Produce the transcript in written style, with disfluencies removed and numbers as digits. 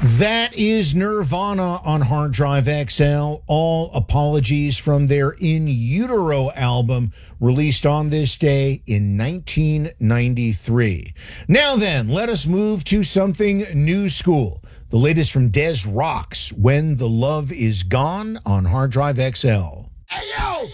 That is Nirvana on Hard Drive XL. All apologies from their In Utero album released on this day in 1993. Now then, let us move to something new school. The latest from Des Rocks, When the Love Is Gone on Hard Drive XL. Hey yo,